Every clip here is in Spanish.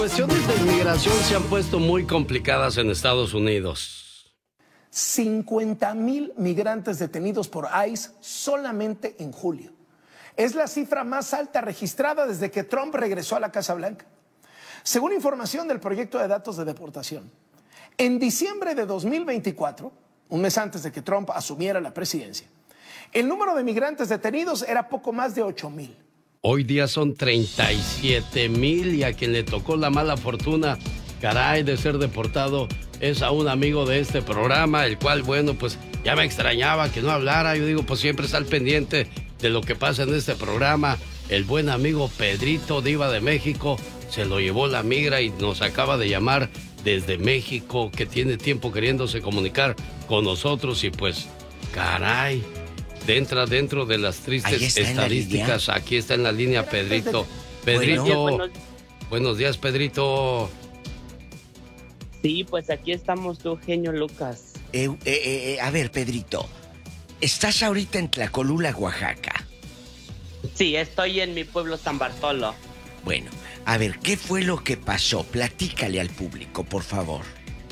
Cuestiones de inmigración se han puesto muy complicadas en Estados Unidos. 50,000 migrantes detenidos por ICE solamente en julio. Es la cifra más alta registrada desde que Trump regresó a la Casa Blanca. Según información del proyecto de datos de deportación, en diciembre de 2024, un mes antes de que Trump asumiera la presidencia, el número de migrantes detenidos era poco más de 8,000. Hoy día son 37,000 y a quien le tocó la mala fortuna, caray, de ser deportado es a un amigo de este programa, el cual, bueno, pues ya me extrañaba que no hablara. Yo digo, pues siempre está al pendiente de lo que pasa en este programa. El buen amigo Pedrito, Diva de México, se lo llevó la migra y nos acaba de llamar desde México, que tiene tiempo queriéndose comunicar con nosotros y pues, caray, entra dentro de las tristes estadísticas. Aquí está en la línea Pedrito. Pedrito, bueno. Buenos días, Pedrito. Sí, pues aquí estamos tú, genio Lucas. A ver, Pedrito, ¿estás ahorita en Tlacolula, Oaxaca? Sí, estoy en mi pueblo San Bartolo. Bueno, a ver, ¿qué fue lo que pasó? Platícale al público, por favor.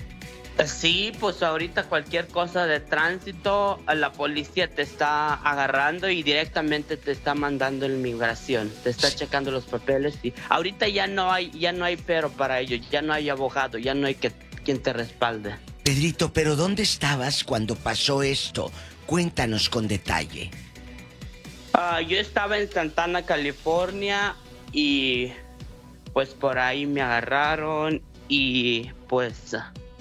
Sí, pues ahorita cualquier cosa de tránsito, la policía te está agarrando y directamente te está mandando en migración, te está checando los papeles y ahorita ya no hay pero para ello, ya no hay abogado, ya no hay quien te respalde. Pedrito, ¿pero dónde estabas cuando pasó esto? Cuéntanos con detalle. Yo estaba en Santana, California y pues por ahí me agarraron y pues...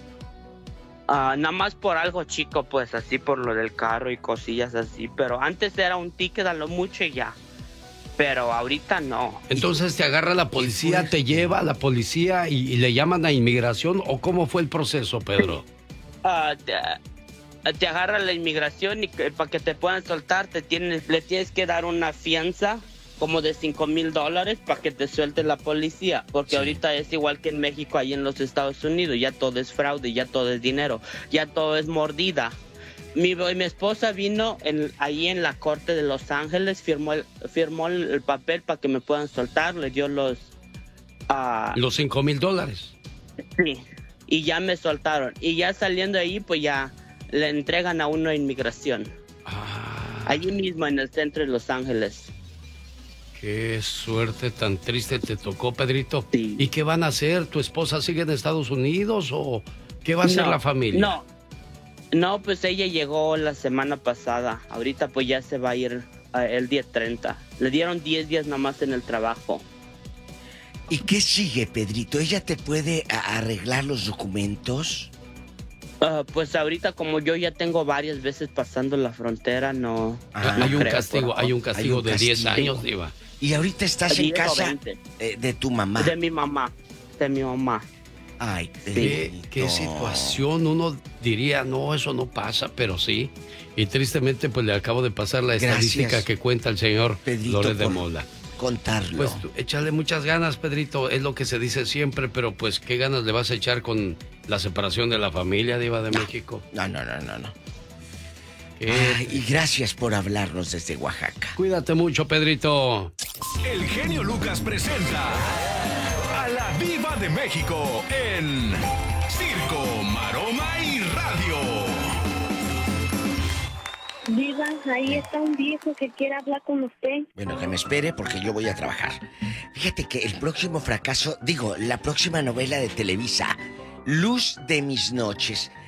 nada más por algo chico, pues así por lo del carro y cosillas así. Pero antes era un ticket a lo mucho y ya. Pero ahorita no. Entonces te agarra la policía, te lleva a la policía y le llaman a inmigración. ¿O cómo fue el proceso, Pedro? Te agarra la inmigración y para que te puedan soltar le tienes que dar una fianza como de $5,000 para que te suelte la policía, porque sí. Ahorita es igual que en México, ahí en los Estados Unidos, ya todo es fraude, ya todo es dinero, ya todo es mordida. Mi esposa vino ahí en la corte de Los Ángeles, firmó el papel para que me puedan soltar, le dio los $5,000. Sí, y ya me soltaron, y ya saliendo de ahí, pues ya le entregan a uno inmigración. Allí mismo en el centro de Los Ángeles. Qué suerte tan triste te tocó, Pedrito. Sí. ¿Y qué van a hacer? ¿Tu esposa sigue en Estados Unidos o qué va a hacer la familia? No, pues ella llegó la semana pasada. Ahorita pues ya se va a ir el día 30. Le dieron 10 días nada más en el trabajo. ¿Y qué sigue, Pedrito? ¿Ella te puede arreglar los documentos? Pues ahorita como yo ya tengo varias veces pasando la frontera, no. Hay un castigo de 10 años, Diva. Y ahorita estás en casa de tu mamá. De mi mamá. Ay, qué situación. Uno diría, no, eso no pasa, pero sí. Y tristemente, pues le acabo de pasar la estadística que cuenta el señor Pedrito, Lórez de Mola. Contarlo. Pues échale muchas ganas, Pedrito, es lo que se dice siempre, pero pues qué ganas le vas a echar con la separación de la familia, Diva de México. No. Y gracias por hablarnos desde Oaxaca. Cuídate mucho, Pedrito. El genio Lucas presenta a la Diva de México en Circo, Maroma y Radio. Diva, ahí está un viejo que quiere hablar con usted. Bueno, que me espere porque yo voy a trabajar. Fíjate que el próximo fracaso, la próxima novela de Televisa, Luz de mis noches,